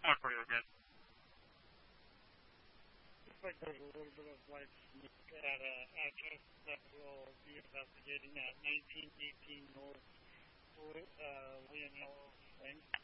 one for you again. Looks like there's a little bit of light smoke at an address that we'll be investigating at 1918 North Leonello Lane.